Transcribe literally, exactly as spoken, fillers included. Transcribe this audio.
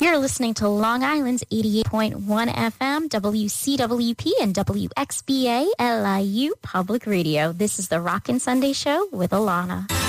You're listening to Long Island's eighty-eight point one F M, W C W P, and W X B A L I U Public Radio. This is the Rockin' Sunday Show with Alana.